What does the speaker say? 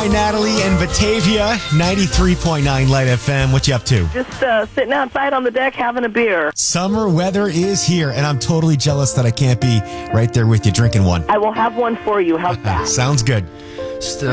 Hi, Natalie and Batavia, 93.9 Light FM. What you up to? Just sitting outside on the deck having a beer. Summer weather is here, and I'm totally jealous that I can't be right there with you drinking one. I will have one for you. How's that? Sounds good. Still